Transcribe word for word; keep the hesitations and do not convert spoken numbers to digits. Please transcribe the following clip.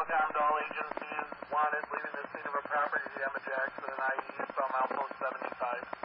down to all agencies wanted leaving the scene of a property damage accident, that is from Outpost seventy-five.